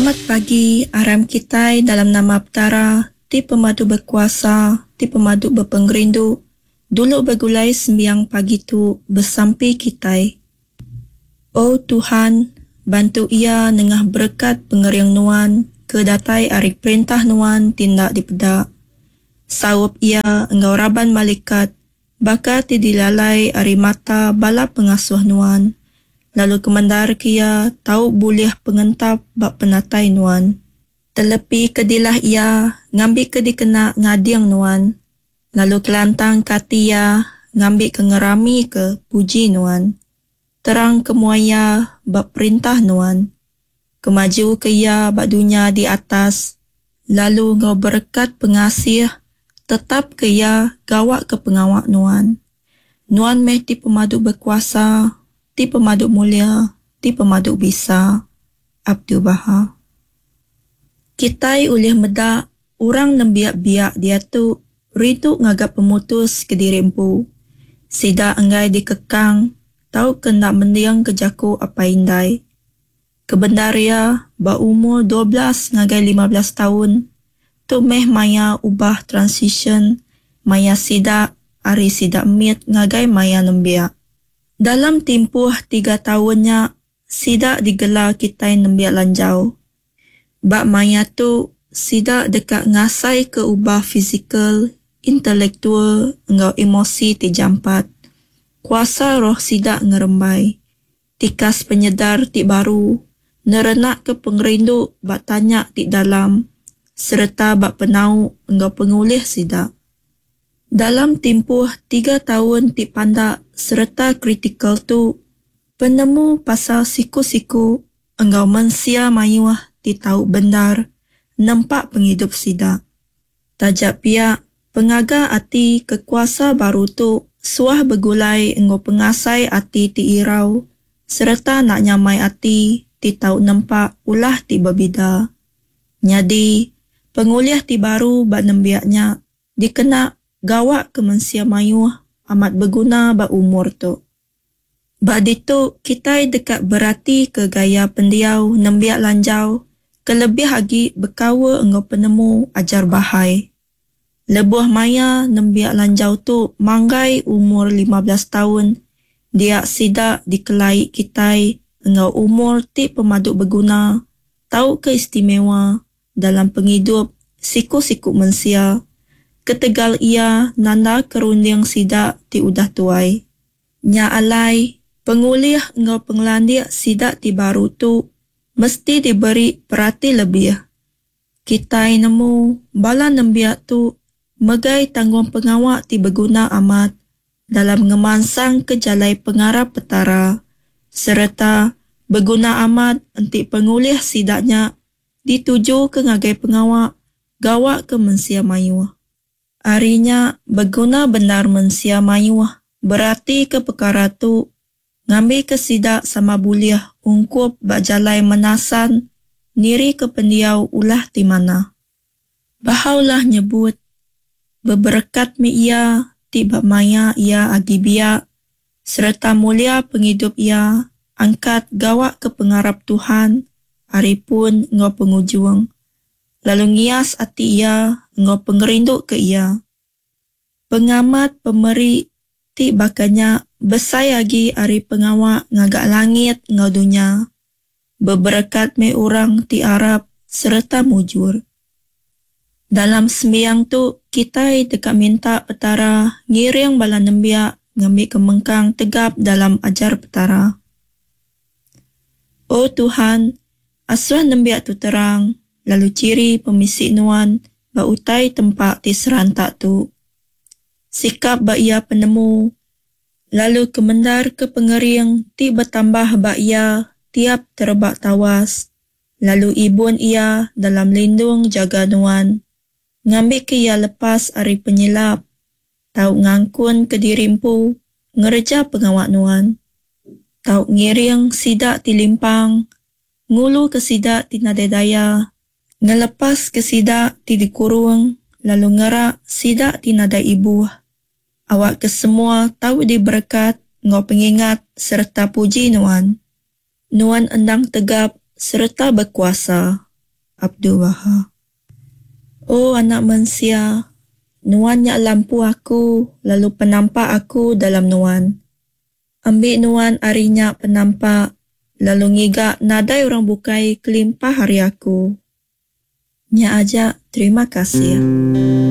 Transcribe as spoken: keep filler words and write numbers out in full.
Selamat pagi, aram kita dalam nama Aptara, ti pemadu berkuasa, ti pemadu berpengerindu. Dulu bergulai sembiang pagi tu bersampai kita. Oh Tuhan, bantu ia nengah berkat pengeriang nuan, kedatai arik perintah nuan tindak dipedak. Sawap ia engkau raban malaikat, baka ti dilalai ari mata bala pengasuh nuan. Lalu kemandar kia tahu boleh pengentap bak penatai nuan. Telepi kedilah ia ngambil ke dikena ngadiang nuan. Lalu kelantang katia ngambil ke ngerami ke puji nuan. Terang kemuaya bak perintah nuan. Kemaju ke ia bak dunia di atas. Lalu ngau berkat pengasih tetap ke ia gawak ke pengawak nuan. Nuan meh ti pemadu berkuasa, ti pemadu mulia, ti pemadu bisa. Abdul Baha. Kitai ulih medak, orang nembiak-biak dia tu ritu ngagap pemutus ke dirimpu. Sida enggai dikekang, tau kena mendiang kejaku apa indai. Kebendaria ba umur dua belas ngagai lima belas tahun, tu meh maya ubah transition, maya sida ari sida mit ngagai maya nembiak. Dalam tempoh tiga tahunnya, sida digelar kita nembiak lanjau. Bak maya tu, sida dekat ngasai ke ubah fizikal, intelektual, engau emosi tijampat. Kuasa roh sida ngerembai. Tikas penyedar ti baru, nerenak ke pengerindu bak tanya ti dalam, serta bak penau engau pengulih sida. Dalam tempoh tiga tahun ti pandak serta kritikal tu, penemu pasal siku-siku engkau mensia mayuah ti tahu bendar, nampak penghidup sida. Tajak pihak pengaga ati kekuasa baru tu, suah begulai engkau pengasai ati ti irau, serta nak nyamai ati ti tahu nampak ulah ti berbida. Nyadi, pengulih ti baru bak nembiaknya, dikena gawak ke mensia mayuh amat berguna ba umur tu. Bak ditu kita dekat berarti ke gaya pendiau nembiak lanjau, kelebih lagi berkawa engkau penemu ajar bahai. Lebuh maya nembiak lanjau tu manggai umur lima belas tahun, dia sida dikelai kita engkau umur ti pemadu berguna, tahu keistimewa dalam penghidup siku-siku mensia. Ketegal ia nanda kerunding sida ti udah tuai. Nya alai, pengulih engkau penglandia sida ti baru tu, mesti diberi perhati lebih. Kita nemu bala nembiak tu, megai tanggung pengawak ti berguna amat, dalam ngemansang ke jalai pengarah petara, serta berguna amat enti pengulih sidaknya, dituju ke ngagai pengawak, gawak ke mensia mayuah. Arinya berguna benar mensia mayuah, berarti ke perkara tu ngambil ke sidak sama buliah ungkup bak jalai menasan niri ke pendiau ulah ti mana. Bahaulah nyebut beberkat mi ia ti bak maya ia agi biak, serta mulia penghidup ia angkat gawak ke pengarap Tuhan, aripun ngau pengujuang. Lalu ngias ati ia, ngau pengerindu ke ia. Pengamat pemeri ti bakanya besai lagi ari pengawak ngagak langit ngau dunia. Beberkat me orang ti Arab serta mujur. Dalam sembiang tu, kita dekat minta petara ngiring bala nembiak ngambil kemengkang tegap dalam ajar petara. Oh Tuhan, aswah nembiak tu terang, lalu ciri pemisik nuan ba utai tempat ti serantak tu. Sikap ba ia penemu, lalu kemendar ke pengering ti bertambah ba ia tiap terbak tawas. Lalu ibun ia dalam lindung jaga nuan. Ngambil ke ia lepas ari penyilap, tau ngangkun ke dirimpu, ngereja pengawak nuan. Tau ngiring sidak ti limpang, ngulu ke sidak ti nadedaya, ngelepas ke sidak ti dikurung, lalu ngerak sidak ti nada ibu. Awak ke semua tahu diberkat, ngau pengingat serta puji nuan. Nuan endang tegap serta berkuasa. Abdul Wahab. Oh anak manusia, Nuan nyak lampu aku, lalu penampak aku dalam Nuan. Ambil Nuan arinya penampak, lalu ngigak nadai orang bukai kelimpah hari aku. Nyak ajak terima kasih.